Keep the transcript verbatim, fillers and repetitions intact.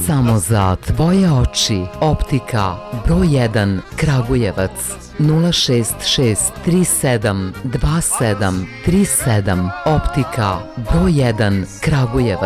Samo za tvoje oči. Optika broj jedan Kragujevac. nula šest šest tri sedam dva sedam tri sedam. Optika broj jedan Kragujevac.